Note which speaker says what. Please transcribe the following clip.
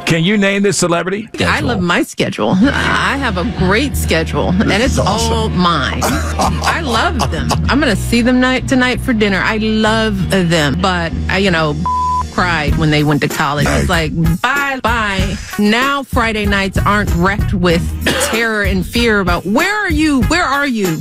Speaker 1: Can you name this celebrity?
Speaker 2: I love my schedule. I have a great schedule, and it's all mine. I love them. I'm going to see them tonight for dinner. I love them, but cried when they went to college. It's like, bye. Now Friday nights aren't wrecked with terror and fear about where are you?